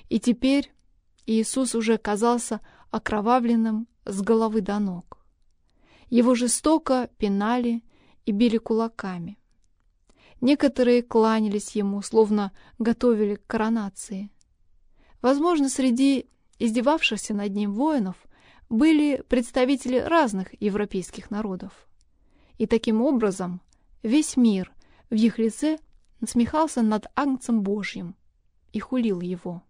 И теперь Иисус уже казался окровавленным с головы до ног. Его жестоко пинали и били кулаками. Некоторые кланялись ему, словно готовили к коронации. Возможно, среди издевавшихся над ним воинов были представители разных европейских народов. И таким образом весь мир в их лице насмехался над Агнцем Божьим и хулил его.